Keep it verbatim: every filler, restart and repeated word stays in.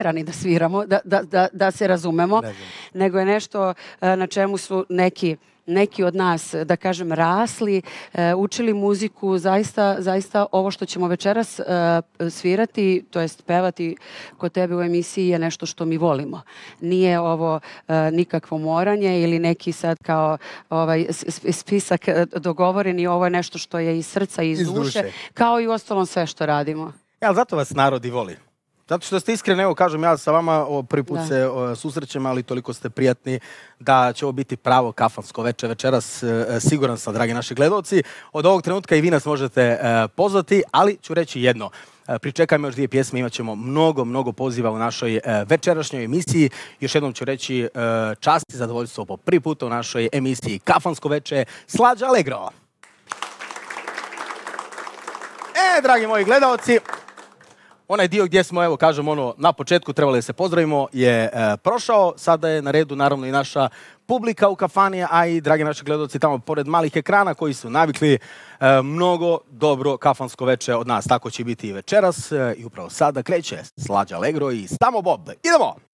rani da sviramo, da, da, da, da se razumemo, nego je nešto na čemu su neki neki od nas, da kažem, rasli, učili muziku, zaista, zaista ovo što ćemo večeras svirati, to jest pevati kod tebe u emisiji je nešto što mi volimo. Nije ovo nikakvo moranje ili neki sad kao ovaj spisak dogovoreni, ovo je nešto što je iz srca i iz, iz duše, duše, kao i u ostalom sve što radimo. Ja, zato vas narod i voli. Zato što ste iskreni, evo kažem, ja sa vama o, prvi put da. se o, susrećem, ali toliko ste prijatni da će ovo biti pravo kafansko veče večeras. E, siguran sam, dragi naši gledalci, od ovog trenutka i vi nas možete e, pozvati, ali ću reći jedno. E, pričekajmo još dvije pjesme, imat ćemo mnogo, mnogo poziva u našoj e, večerašnjoj emisiji. Još jednom ću reći e, čast i zadovoljstvo po prvi put u našoj emisiji Kafansko veče, Slađa Allegro. E, dragi moji gledalci, onaj dio gdje smo, evo, kažem, ono, na početku trebali da se pozdravimo, je e, prošao. Sada je na redu, naravno, i naša publika u kafani, a i, dragi naši gledalci, tamo pored malih ekrana koji su navikli e, mnogo dobro kafansko veče od nas. Tako će biti i večeras e, i upravo sada kreće Slađa Allegro i Stamo Bob. Idemo!